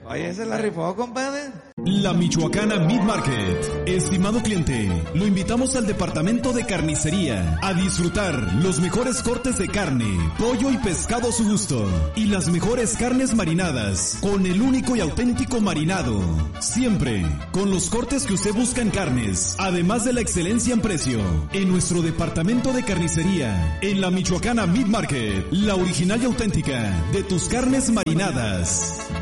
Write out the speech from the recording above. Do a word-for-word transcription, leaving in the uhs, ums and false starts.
Oye, ¿se la rifó, compadre? La Michoacana Meat Market. Estimado cliente, lo invitamos al departamento de carnicería a disfrutar los mejores cortes de carne, pollo y pescado a su gusto y las mejores carnes marinadas con el único y auténtico marinado. Siempre con los cortes que usted busca en carnes, además de la excelencia en precio. En nuestro departamento de carnicería, en la Michoacana Meat Market, la original y auténtica de tus carnes marinadas.